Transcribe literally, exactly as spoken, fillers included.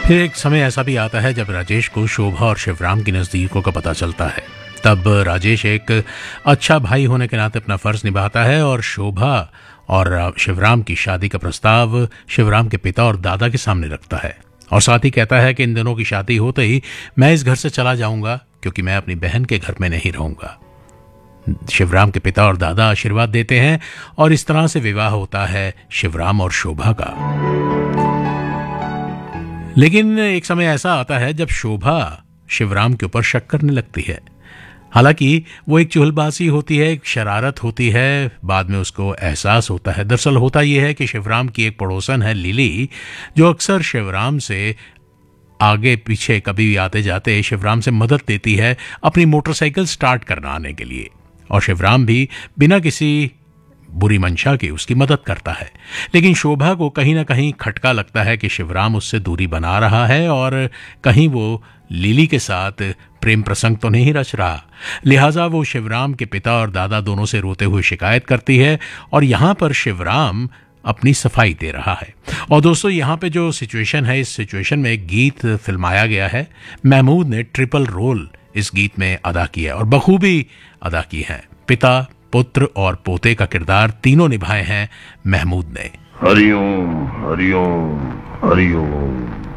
फिर एक समय ऐसा भी आता है जब राजेश को शोभा और शिवराम की नज़दीकों का पता चलता है। तब राजेश एक अच्छा भाई होने के नाते अपना फर्ज निभाता है और शोभा और शिवराम की शादी का प्रस्ताव शिवराम के पिता और दादा के सामने रखता है और साथ ही कहता है कि इन दोनों की शादी होते ही मैं इस घर से चला जाऊंगा क्योंकि मैं अपनी बहन के घर में नहीं रहूंगा। शिवराम के पिता और दादा आशीर्वाद देते हैं और इस तरह से विवाह होता है शिवराम और शोभा का। लेकिन एक समय ऐसा आता है जब शोभा शिवराम के ऊपर शक करने लगती है। हालांकि वो एक चुहलबाजी होती है, एक शरारत होती है, बाद में उसको एहसास होता है। दरअसल होता यह है कि शिवराम की एक पड़ोसन है लिली, जो अक्सर शिवराम से आगे पीछे कभी भी आते जाते शिवराम से मदद लेती है अपनी मोटरसाइकिल स्टार्ट करना आने के लिए, और शिवराम भी बिना किसी बुरी मंशा की उसकी मदद करता है। लेकिन शोभा को कहीं ना कहीं खटका लगता है कि शिवराम उससे दूरी बना रहा है और कहीं वो लिली के साथ प्रेम प्रसंग तो नहीं रच रहा। लिहाजा वो शिवराम के पिता और दादा दोनों से रोते हुए शिकायत करती है और यहाँ पर शिवराम अपनी सफाई दे रहा है। और दोस्तों, यहाँ पे जो सिचुएशन है, इस सिचुएशन में एक गीत फिल्माया गया है। महमूद ने ट्रिपल रोल इस गीत में अदा किया और बखूबी अदा की है। पिता, पुत्र और पोते का किरदार तीनों निभाए हैं महमूद ने। हरिओम हरिओम हरिओम।